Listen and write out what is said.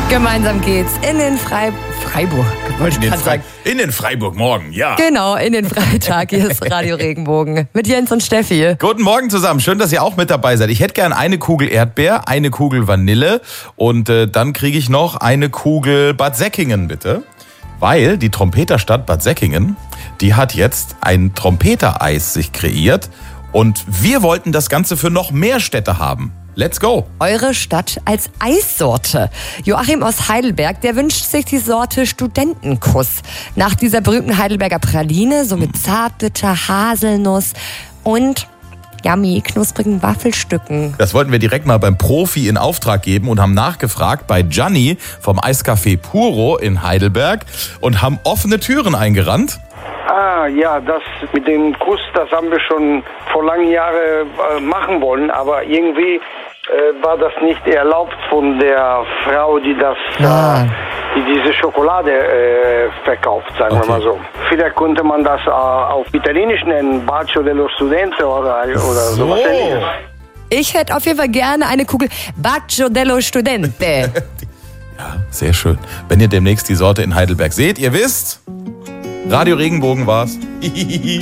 Gemeinsam geht's in den Freiburg, wollte ich gerade sagen. In den Freiburg morgen, ja. Genau, in den Freitag. Hier ist Radio Regenbogen mit Jens und Steffi. Guten Morgen zusammen, schön, dass ihr auch mit dabei seid. Ich hätte gern eine Kugel Erdbeer, eine Kugel Vanille und dann kriege ich noch eine Kugel Bad Säckingen, bitte. Weil die Trompeterstadt Bad Säckingen, die hat jetzt ein Trompetereis sich kreiert und wir wollten das Ganze für noch mehr Städte haben. Let's go! Eure Stadt als Eissorte. Joachim aus Heidelberg, der wünscht sich die Sorte Studentenkuss. Nach dieser berühmten Heidelberger Praline, so mit Zartbitter, Haselnuss und yummy, knusprigen Waffelstücken. Das wollten wir direkt mal beim Profi in Auftrag geben und haben nachgefragt bei Gianni vom Eiscafé Puro in Heidelberg und haben offene Türen eingerannt. Ja, das mit dem Kuss, das haben wir schon vor langen Jahren machen wollen, aber irgendwie war das nicht erlaubt von der Frau, die die diese Schokolade verkauft, sagen wir mal so. Vielleicht könnte man das auf Italienisch nennen, Bacio dello Studente oder sowas ähnliches. Ich hätte auf jeden Fall gerne eine Kugel Bacio dello Studente. Ja, sehr schön. Wenn ihr demnächst die Sorte in Heidelberg seht, ihr wisst, Radio Regenbogen war's.